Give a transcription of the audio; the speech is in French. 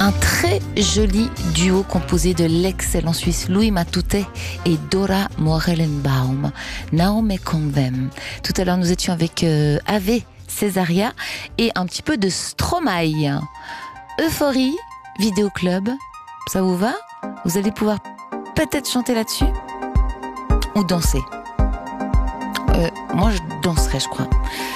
Un très joli duo composé de l'excellent Suisse Louis Matute et Dora Morellenbaum, Naume Convem. Tout à l'heure, nous étions avec Ave Césaria et un petit peu de Stromae. Euphorie, vidéoclub, ça vous va? Vous allez pouvoir peut-être chanter là-dessus ou danser. Moi, je danserai, je crois.